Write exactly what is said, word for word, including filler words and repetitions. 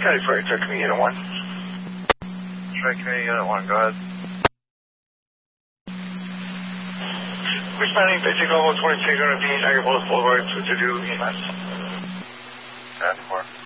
County Fire Truck Community Unit one. Truck Community Unit one, go ahead. Responding basic level twenty-six hundred feet, Niagara Falls Boulevard, switch to do E M S. ten four.